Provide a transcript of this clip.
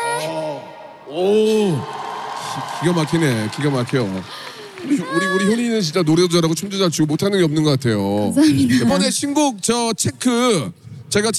오, 기가 막히네. 기가 막혀. 우리 효린이는 진짜 노래도 잘하고 춤도 잘 추고 못하는 게 없는 것 같아요. 감사합니다. 이번에 신곡 저 체크 제가